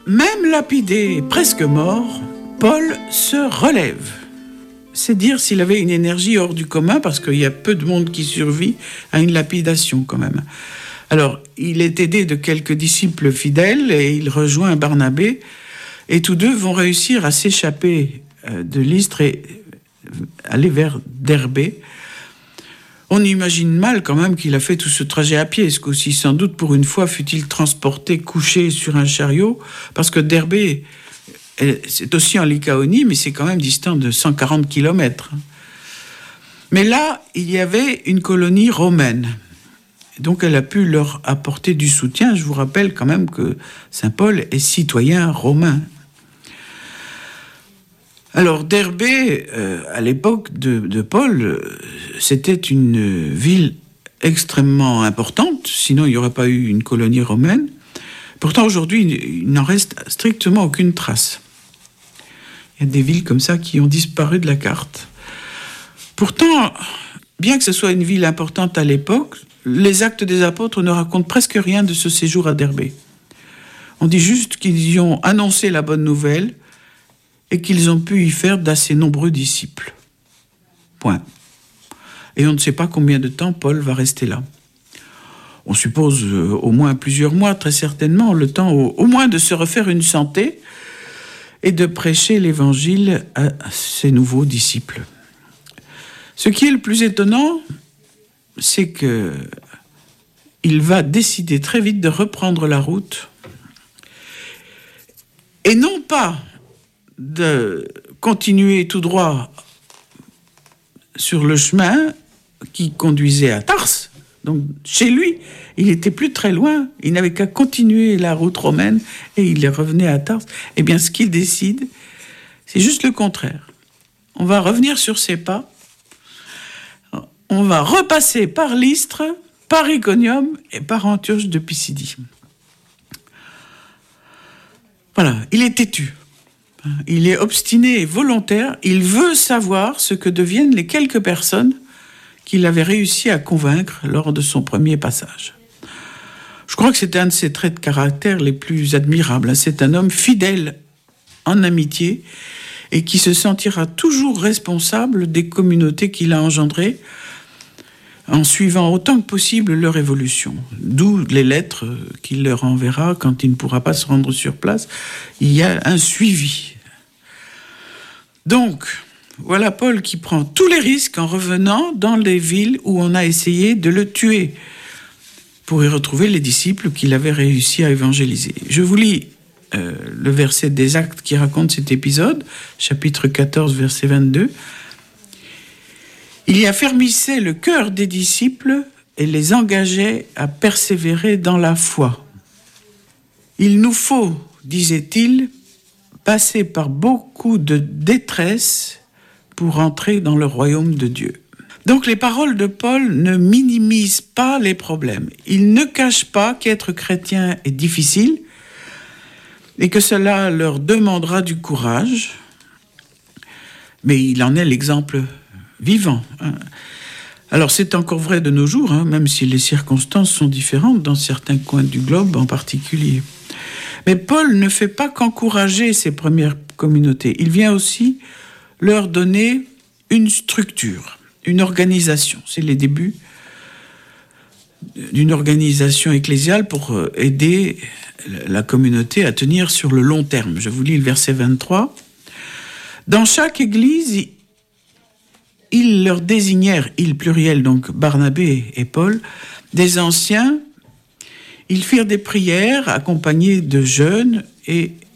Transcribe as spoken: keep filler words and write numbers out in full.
Même lapidé, presque mort, Paul se relève. C'est dire s'il avait une énergie hors du commun, parce qu'il y a peu de monde qui survit à une lapidation quand même. Alors, il est aidé de quelques disciples fidèles et il rejoint Barnabé, et tous deux vont réussir à s'échapper de Lystre et aller vers Derbé. On imagine mal quand même qu'il a fait tout ce trajet à pied, ce qu'aussi sans doute pour une fois fut-il transporté couché sur un chariot, parce que Derbé, c'est aussi en Lycaonie, mais c'est quand même distant de cent quarante kilomètres. Mais là, il y avait une colonie romaine, donc elle a pu leur apporter du soutien. Je vous rappelle quand même que Saint Paul est citoyen romain. Alors Derbé, euh, à l'époque de, de Paul, euh, c'était une ville extrêmement importante, sinon il n'y aurait pas eu une colonie romaine. Pourtant aujourd'hui, il n'en reste strictement aucune trace. Il y a des villes comme ça qui ont disparu de la carte. Pourtant, bien que ce soit une ville importante à l'époque, les Actes des Apôtres ne racontent presque rien de ce séjour à Derbé. On dit juste qu'ils y ont annoncé la bonne nouvelle et qu'ils ont pu y faire d'assez nombreux disciples. Point. Et on ne sait pas combien de temps Paul va rester là. On suppose euh, au moins plusieurs mois, très certainement, le temps au, au moins de se refaire une santé et de prêcher l'évangile à ses nouveaux disciples. Ce qui est le plus étonnant, c'est que il va décider très vite de reprendre la route et non pas de continuer tout droit sur le chemin qui conduisait à Tarse. Donc, chez lui, il était plus très loin. Il n'avait qu'à continuer la route romaine et il revenait à Tarse. Eh bien, ce qu'il décide, c'est juste le contraire. On va revenir sur ses pas. On va repasser par Lystre, par Iconium et par Antioche de Pisidie. Voilà, il est têtu. Il est obstiné et volontaire. Il veut savoir ce que deviennent les quelques personnes qu'il avait réussi à convaincre lors de son premier passage. Je crois que c'est un de ses traits de caractère les plus admirables. C'est un homme fidèle en amitié et qui se sentira toujours responsable des communautés qu'il a engendrées en suivant autant que possible leur évolution. D'où les lettres qu'il leur enverra quand il ne pourra pas se rendre sur place. Il y a un suivi. Donc, voilà Paul qui prend tous les risques en revenant dans les villes où on a essayé de le tuer pour y retrouver les disciples qu'il avait réussi à évangéliser. Je vous lis euh, le verset des Actes qui raconte cet épisode, chapitre quatorze, verset vingt-deux. Il y affermissait le cœur des disciples et les engageait à persévérer dans la foi. Il nous faut, disait-il, passer par beaucoup de détresse pour entrer dans le royaume de Dieu. Donc les paroles de Paul ne minimisent pas les problèmes. Il ne cache pas qu'être chrétien est difficile et que cela leur demandera du courage, mais il en est l'exemple vivant. Alors c'est encore vrai de nos jours, hein, même si les circonstances sont différentes dans certains coins du globe en particulier. Mais Paul ne fait pas qu'encourager ces premières communautés. Il vient aussi leur donner une structure, une organisation. C'est les débuts d'une organisation ecclésiale pour aider la communauté à tenir sur le long terme. Je vous lis le verset vingt-trois. Dans chaque église, ils leur désignèrent, ils pluriel, donc Barnabé et Paul, des anciens. Ils firent des prières accompagnés de jeûnes et